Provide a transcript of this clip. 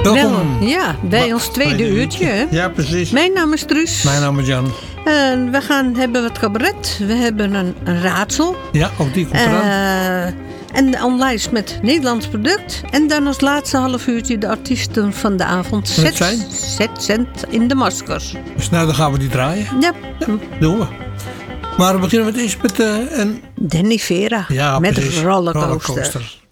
Welkom. Bij ons tweede uurtje. Hè? Ja, precies. Mijn naam is Truus. Mijn naam is Jan. We hebben wat cabaret. We hebben een raadsel. Ja, ook die komt eraan. En de onlijst met Nederlands product. En dan als laatste half uurtje de artiesten van de avond. Zet in de maskers. Dus nou, dan gaan we die draaien. Ja, doen we. Maar we beginnen eerst met Danny Vera. Ja, met precies. Rollercoaster.